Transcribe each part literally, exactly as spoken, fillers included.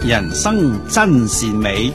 人生真善美。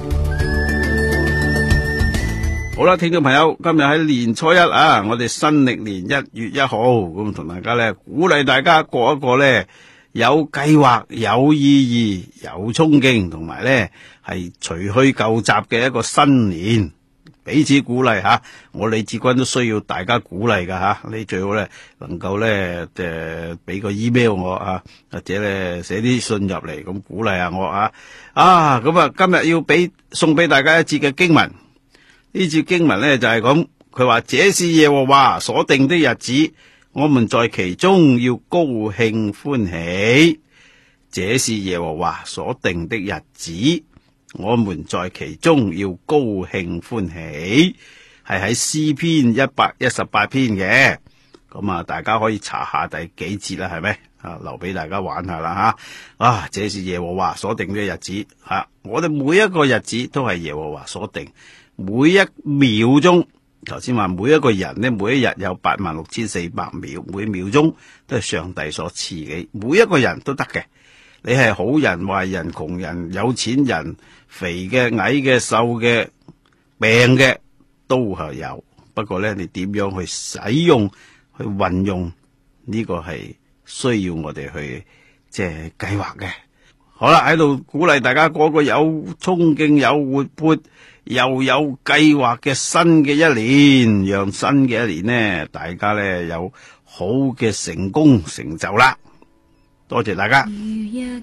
好啦，聽眾朋友，今日喺年初一啊，我哋新曆年一月一號，咁同大家咧鼓勵大家過一個咧有計劃、有意義、有衝勁，同埋咧係除去舊習嘅一個新年。彼此鼓勵吓，我李志軍都需要大家鼓勵噶吓，你最好咧能夠咧誒俾個 email 我啊，或者咧寫啲信入嚟咁鼓勵下我啊。啊咁啊，今日要俾送俾大家一節嘅經文，呢節經文咧就係咁，佢話這是耶和華所定的日子，我們在其中要高興歡喜。這是耶和華所定的日子，我們在其中要高興歡喜，係喺詩篇一百一十八篇嘅。咁啊，大家可以查下第幾節啦，係咪啊？留俾大家玩下啦吓。啊，這是耶和華所定嘅日子吓，啊，我哋每一個日子都係耶和華所定，每一秒鐘，頭先話每一個人呢，每一日有八萬六千四百秒，每秒鐘都係上帝所賜嘅，每一個人都得嘅。你係好人、壞人、窮人、有錢人、肥嘅、矮嘅、瘦嘅、病嘅，都係有。不過咧，你點樣去使用、去運用呢個係需要我哋去即係計劃嘅。好啦，喺度鼓勵大家過個有衝勁、有活潑、又有計劃嘅新嘅一年，讓新嘅一年呢，大家咧有好嘅成功成就啦。多謝大家。 如日